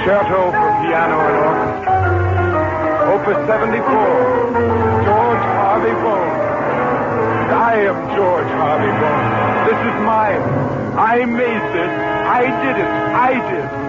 Concerto for piano and orchestra. Opus 74. George Harvey Bone. And I am George Harvey Bone. This is mine. I made this. I did it. I did.